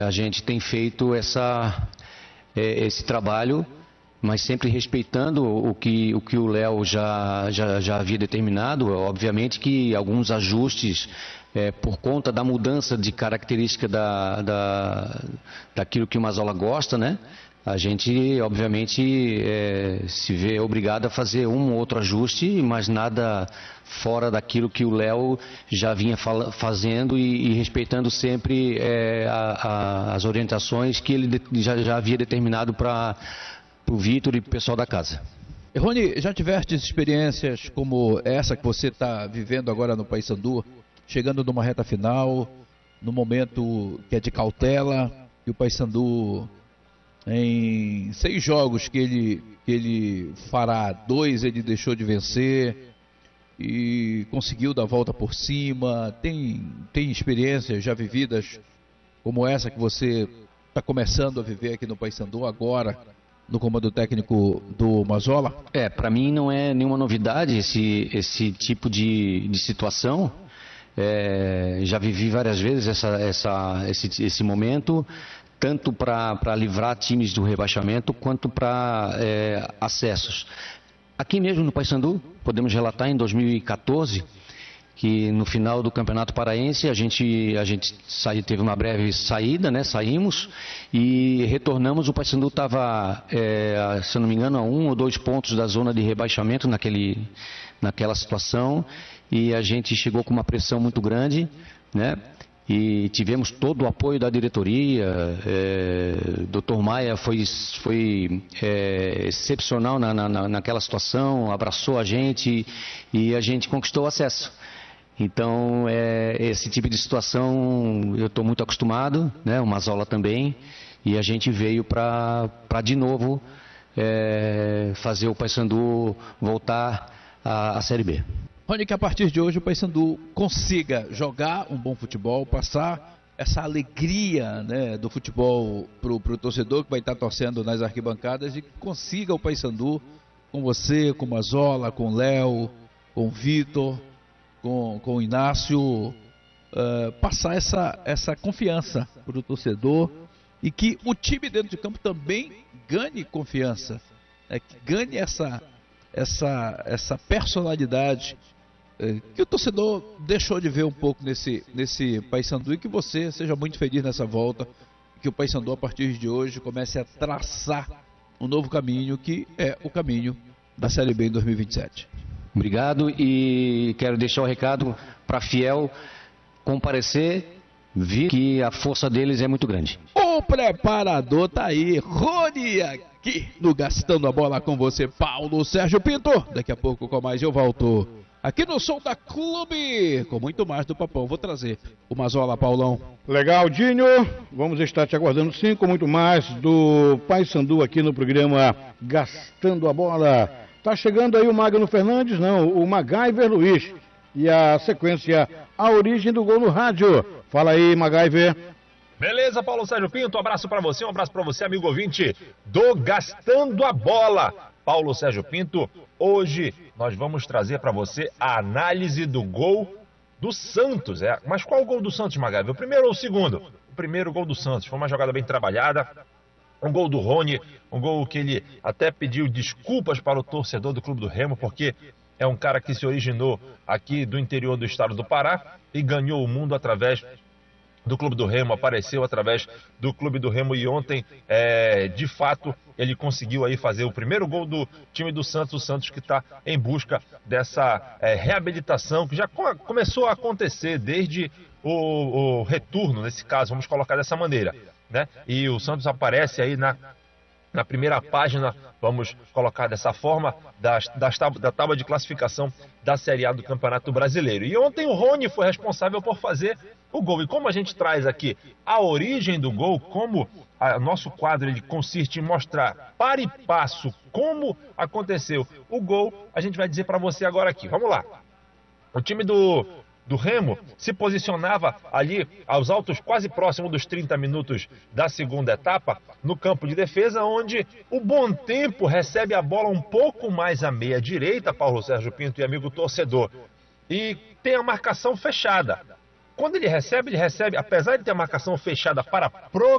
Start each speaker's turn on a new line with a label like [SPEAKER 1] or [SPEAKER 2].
[SPEAKER 1] A gente tem feito esse trabalho, mas sempre respeitando o que o Léo já havia determinado. Obviamente que alguns ajustes, por conta da mudança de característica daquilo que o Mazzola gosta, né? A gente, obviamente, se vê obrigado a fazer um ou outro ajuste, mas nada fora daquilo que o Léo já vinha fazendo e respeitando sempre as orientações que ele já havia determinado para o Vitor e para o pessoal da casa.
[SPEAKER 2] Rony, já tiveste experiências como essa que você está vivendo agora no Paysandu, chegando numa reta final, no momento que é de cautela, e o Paysandu, em 6 jogos que ele fará, 2 ele deixou de vencer e conseguiu dar a volta por cima. Tem experiências já vividas como essa que você está começando a viver aqui no Paysandu agora, no comando técnico do Mazzola?
[SPEAKER 1] Para mim não é nenhuma novidade esse tipo de situação. Já vivi várias vezes esse momento, tanto para livrar times do rebaixamento quanto para acessos. Aqui mesmo no Paysandu, podemos relatar em 2014, que no final do Campeonato Paraense a gente teve uma breve saída, né? Saímos e retornamos. O Paysandu estava, se eu não me engano, a 1 ou 2 pontos da zona de rebaixamento naquela situação, e a gente chegou com uma pressão muito grande, né? E tivemos todo o apoio da diretoria. Dr. Maia foi excepcional naquela situação, abraçou a gente e a gente conquistou o acesso. Então, esse tipo de situação eu estou muito acostumado, né? O Mazzola também, e a gente veio para de novo fazer o Paysandu voltar à Série B.
[SPEAKER 2] Rony, que a partir de hoje o Paysandu consiga jogar um bom futebol, passar essa alegria, né, do futebol pro torcedor que vai estar torcendo nas arquibancadas, e que consiga o Paysandu, com você, com o Mazzola, com o Léo, com o Vitor, com o Inácio, passar essa confiança pro torcedor, e que o time dentro de campo também ganhe confiança, que ganhe essa personalidade que o torcedor deixou de ver um pouco nesse Paysandu, e que você seja muito feliz nessa volta, que o Paysandu a partir de hoje comece a traçar um novo caminho, que é o caminho da Série B em 2027.
[SPEAKER 1] Obrigado, e quero deixar o recado para Fiel comparecer, ver que a força deles é muito grande.
[SPEAKER 2] O preparador tá aí, Rony, aqui no Gastando a Bola com você, Paulo Sérgio Pinto. Daqui a pouco com mais eu volto aqui no Som da Clube, com muito mais do Papão. Vou trazer o Mazzola, Paulão.
[SPEAKER 3] Legal, Dinho. Vamos estar te aguardando sim, com muito mais do Paysandu aqui no programa Gastando a Bola. Tá chegando aí o Magno Fernandes, não, o MacGyver Luiz. E a sequência, a origem do gol no rádio. Fala aí, MacGyver.
[SPEAKER 4] Beleza, Paulo Sérgio Pinto, um abraço para você, amigo ouvinte do Gastando a Bola. Paulo Sérgio Pinto, hoje nós vamos trazer para você a análise do gol do Santos. Mas qual o gol do Santos, MacGyver? O primeiro ou o segundo? O primeiro gol do Santos, foi uma jogada bem trabalhada, um gol do Rony, um gol que ele até pediu desculpas para o torcedor do Clube do Remo, porque é um cara que se originou aqui do interior do estado do Pará e ganhou o mundo através do Clube do Remo, apareceu através do Clube do Remo, e ontem, de fato, ele conseguiu aí fazer o primeiro gol do time do Santos, o Santos que está em busca dessa reabilitação, que já começou a acontecer desde o retorno, nesse caso, vamos colocar dessa maneira, né? E o Santos aparece aí na primeira página, vamos colocar dessa forma, da tábua de classificação da Série A do Campeonato Brasileiro. E ontem o Rony foi responsável por fazer o gol. E como a gente traz aqui a origem do gol, como nosso quadro ele consiste em mostrar para e passo como aconteceu o gol, a gente vai dizer para você agora aqui. Vamos lá. O time do Remo se posicionava ali aos altos, quase próximo dos 30 minutos da segunda etapa, no campo de defesa, onde o Bom Tempo recebe a bola um pouco mais à meia direita, Paulo Sérgio Pinto e amigo torcedor, e tem a marcação fechada. Quando ele recebe, apesar de ter a marcação fechada para